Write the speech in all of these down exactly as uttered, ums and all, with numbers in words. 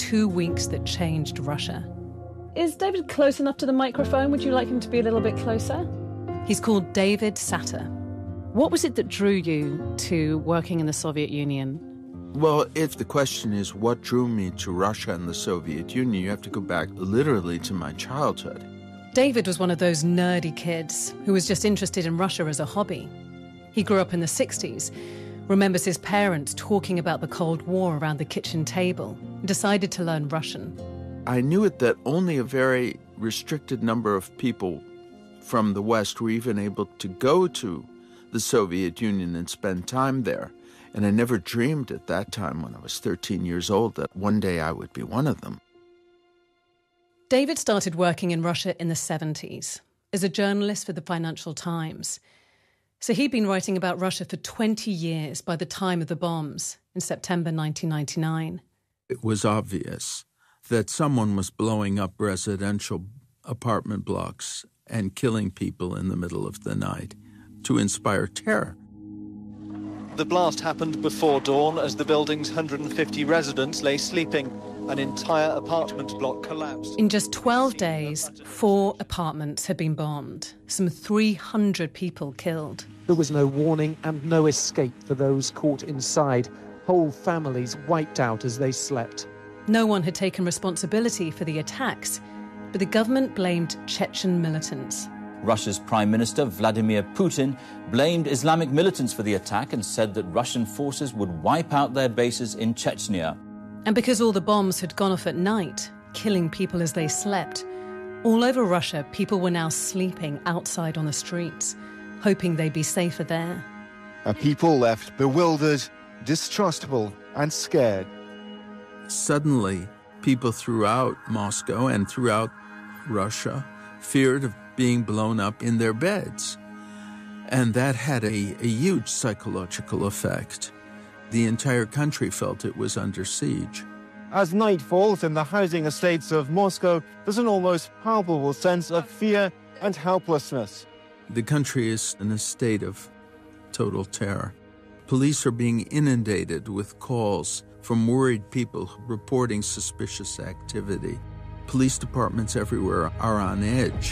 two weeks that changed Russia. Is David close enough to the microphone? Would you like him to be a little bit closer? He's called David Satter. What was it that drew you to working in the Soviet Union? Well, if the question is what drew me to Russia and the Soviet Union, you have to go back literally to my childhood. David was one of those nerdy kids who was just interested in Russia as a hobby. He grew up in the sixties, remembers his parents talking about the Cold War around the kitchen table, and decided to learn Russian. I knew it that only a very restricted number of people from the West were even able to go to the Soviet Union and spend time there. And I never dreamed at that time, when I was thirteen years old, that one day I would be one of them. David started working in Russia in the seventies as a journalist for the Financial Times. So he'd been writing about Russia for twenty years by the time of the bombs in September nineteen ninety-nine. It was obvious that someone was blowing up residential apartment blocks and killing people in the middle of the night to inspire terror. The blast happened before dawn as the building's one hundred fifty residents lay sleeping. An entire apartment block collapsed. In just twelve days, four apartments had been bombed, some three hundred people killed. There was no warning and no escape for those caught inside. Whole families wiped out as they slept. No one had taken responsibility for the attacks, but the government blamed Chechen militants. Russia's Prime Minister Vladimir Putin blamed Islamic militants for the attack and said that Russian forces would wipe out their bases in Chechnya. And because all the bombs had gone off at night, killing people as they slept, all over Russia, people were now sleeping outside on the streets, hoping they'd be safer there. A people left bewildered, distrustful, and scared. Suddenly, people throughout Moscow and throughout Russia feared of being blown up in their beds. And that had a, a huge psychological effect. The entire country felt it was under siege. As night falls in the housing estates of Moscow, there's an almost palpable sense of fear and helplessness. The country is in a state of total terror. Police are being inundated with calls from worried people reporting suspicious activity. Police departments everywhere are on edge.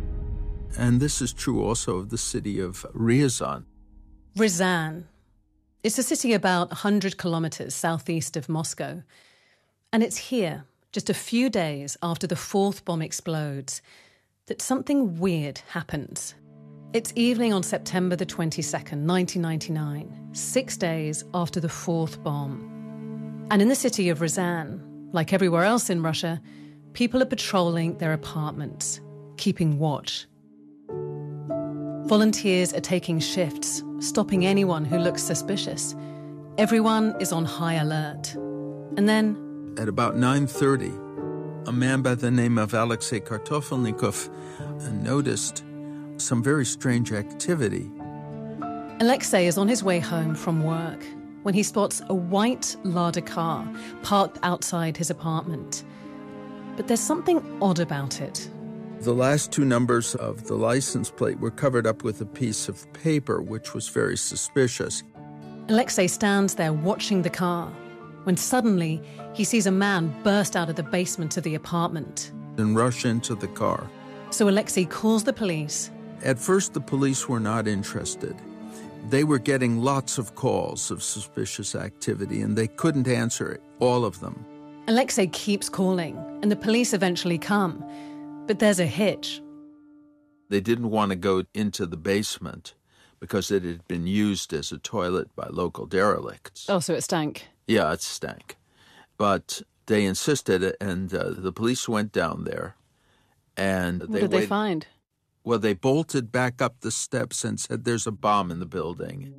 And this is true also of the city of Ryazan. Ryazan. It's a city about one hundred kilometers southeast of Moscow. And it's here, just a few days after the fourth bomb explodes, that something weird happens. It's evening on September the twenty-second, nineteen ninety-nine, six days after the fourth bomb. And in the city of Ryazan, like everywhere else in Russia, people are patrolling their apartments, keeping watch. Volunteers are taking shifts, stopping anyone who looks suspicious. Everyone is on high alert. And then, at about nine thirty, a man by the name of Alexei Kartofelnikov noticed some very strange activity. Alexei is on his way home from work when he spots a white Lada car parked outside his apartment. But there's something odd about it. The last two numbers of the license plate were covered up with a piece of paper, which was very suspicious. Alexei stands there watching the car when suddenly he sees a man burst out of the basement of the apartment and rush into the car. So Alexei calls the police. At first, the police were not interested. They were getting lots of calls of suspicious activity, and they couldn't answer all of them. Alexei keeps calling, and the police eventually come. But there's a hitch. They didn't want to go into the basement because it had been used as a toilet by local derelicts. Oh, so it stank. Yeah, it stank. But they insisted, and uh, the police went down there. And what they did waited. they find? Well, they bolted back up the steps and said, there's a bomb in the building.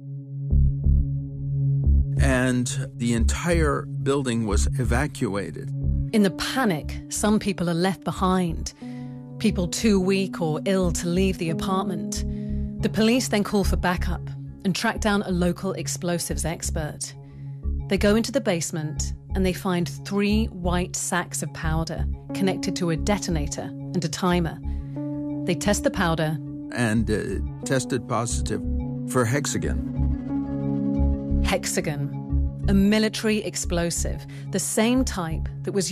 And the entire building was evacuated. In the panic, some people are left behind. People too weak or ill to leave the apartment. The police then call for backup and track down a local explosives expert. They go into the basement and they find three white sacks of powder connected to a detonator and a timer. They test the powder. And uh, tested positive for hexagon. Hexagon, a military explosive, the same type that was